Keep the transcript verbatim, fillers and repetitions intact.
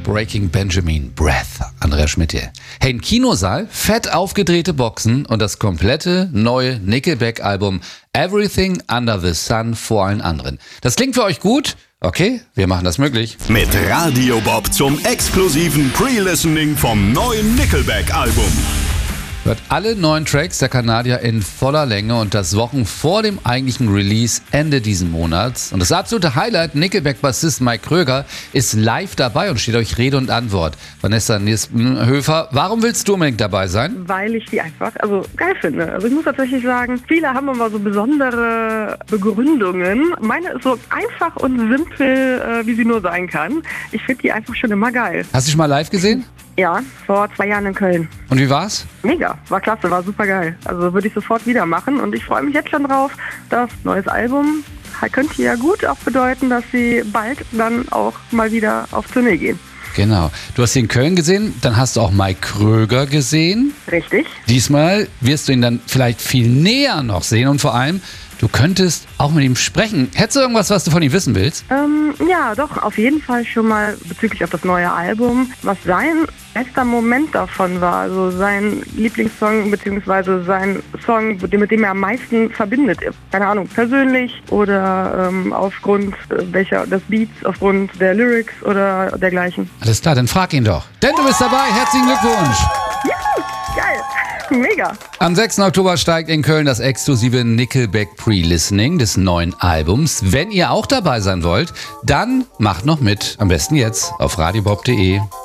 Breaking Benjamin, Breath, Andreas Schmidt hier. Hey, ein Kinosaal, fett aufgedrehte Boxen und das komplette neue Nickelback-Album Everything Under the Sun vor allen anderen. Das klingt für euch gut? Okay, wir machen das möglich. Mit Radio Bob zum exklusiven Pre-Listening vom neuen Nickelback-Album. Hört alle neuen Tracks der Kanadier in voller Länge und das Wochen vor dem eigentlichen Release Ende diesen Monats. Und das absolute Highlight, Nickelback-Bassist Mike Kröger ist live dabei und steht euch Rede und Antwort. Vanessa Nispenhöfer, warum willst du unbedingt dabei sein? Weil ich die einfach also geil finde. Also ich muss tatsächlich sagen, viele haben immer so besondere Begründungen. Meine ist so einfach und simpel, äh, wie sie nur sein kann. Ich finde die einfach schon immer geil. Hast du dich mal live gesehen? Ja, vor zwei Jahren in Köln. Und wie war's? Mega, war klasse, war super geil. Also würde ich sofort wieder machen und ich freue mich jetzt schon drauf. Das neues Album könnte ja gut auch bedeuten, dass sie bald dann auch mal wieder auf Tournee gehen. Genau. Du hast ihn in Köln gesehen, dann hast du auch Mike Kröger gesehen. Richtig. Diesmal wirst du ihn dann vielleicht viel näher noch sehen und vor allem, du könntest auch mit ihm sprechen. Hättest du irgendwas, was du von ihm wissen willst? Ähm, ja, doch, auf jeden Fall schon mal bezüglich auf das neue Album, was sein bester Moment davon war. Also sein Lieblingssong beziehungsweise sein Song, mit dem, mit dem er am meisten verbindet. Keine Ahnung, persönlich oder ähm, aufgrund welcher des Beats, aufgrund der Lyrics oder dergleichen. Alles klar, dann frag ihn doch. Denn du bist dabei. Herzlichen Glückwunsch. Ja, geil. Mega. Am sechsten Oktober steigt in Köln das exklusive Nickelback Pre-Listening des neuen Albums. Wenn ihr auch dabei sein wollt, dann macht noch mit. Am besten jetzt auf radiobob punkt de.